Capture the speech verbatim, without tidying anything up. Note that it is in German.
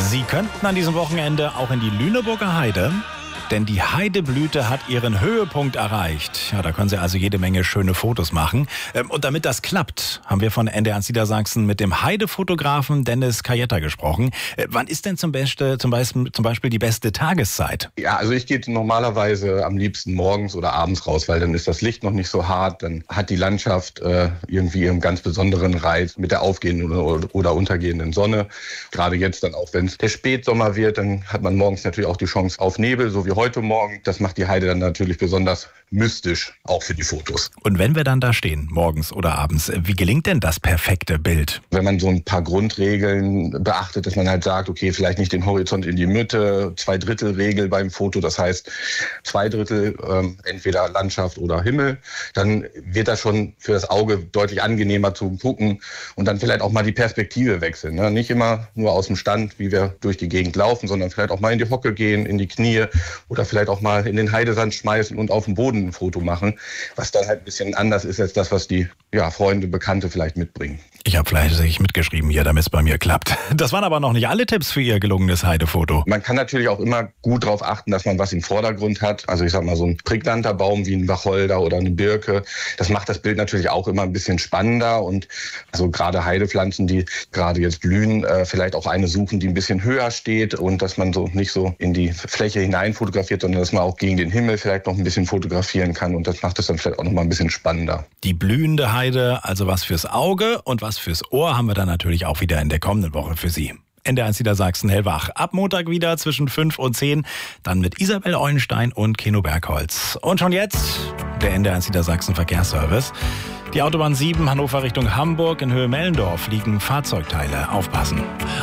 Sie könnten an diesem Wochenende auch in die Lüneburger Heide, denn die Heideblüte hat ihren Höhepunkt erreicht. Ja, da können Sie also jede Menge schöne Fotos machen. Und damit das klappt, haben wir von N D R eins Niedersachsen mit dem Heidefotografen Dennis Kajetta gesprochen. Wann ist denn zum Beispiel, zum Beispiel, zum Beispiel die beste Tageszeit? Ja, also ich gehe normalerweise am liebsten morgens oder abends raus, weil dann ist das Licht noch nicht so hart. Dann hat die Landschaft äh, irgendwie einen ganz besonderen Reiz mit der aufgehenden oder, oder untergehenden Sonne. Gerade jetzt dann auch, wenn es der Spätsommer wird, dann hat man morgens natürlich auch die Chance auf Nebel, so wie heute Morgen. Das macht die Heide dann natürlich besonders mystisch, auch für die Fotos. Und wenn wir dann da stehen, morgens oder abends, wie gelingt denn das perfekte Bild? Wenn man so ein paar Grundregeln beachtet, dass man halt sagt, okay, vielleicht nicht den Horizont in die Mitte, Zwei-Drittel-Regel beim Foto, das heißt zwei Drittel ähm, entweder Landschaft oder Himmel, dann wird das schon für das Auge deutlich angenehmer zu gucken und dann vielleicht auch mal die Perspektive wechseln. Ne? Nicht immer nur aus dem Stand, wie wir durch die Gegend laufen, sondern vielleicht auch mal in die Hocke gehen, in die Knie oder vielleicht auch mal in den Heidesand schmeißen und auf dem Boden ein Foto machen, was dann halt ein bisschen anders ist als das, was die ja, Freunde, Bekannte vielleicht mitbringen. Ich habe fleißig mitgeschrieben hier, damit es bei mir klappt. Das waren aber noch nicht alle Tipps für Ihr gelungenes Heidefoto. Man kann natürlich auch immer gut darauf achten, dass man was im Vordergrund hat. Also ich sag mal, so ein prägnanter Baum wie ein Wacholder oder eine Birke, das macht das Bild natürlich auch immer ein bisschen spannender. Und also gerade Heidepflanzen, die gerade jetzt blühen, äh, vielleicht auch eine suchen, die ein bisschen höher steht und dass man so nicht so in die Fläche hinein fotografiert, sondern dass man auch gegen den Himmel vielleicht noch ein bisschen fotografieren kann. Und das macht es dann vielleicht auch noch mal ein bisschen spannender. Die blühende Heide, also was fürs Auge und was fürs Ohr, haben wir dann natürlich auch wieder in der kommenden Woche für Sie. N D R eins Niedersachsen hellwach. Ab Montag wieder zwischen fünf und zehn. Dann mit Isabel Eulenstein und Keno Bergholz. Und schon jetzt der N D R eins Niedersachsen Verkehrsservice. Die Autobahn sieben Hannover Richtung Hamburg in Höhe Mellendorf liegen Fahrzeugteile. Aufpassen.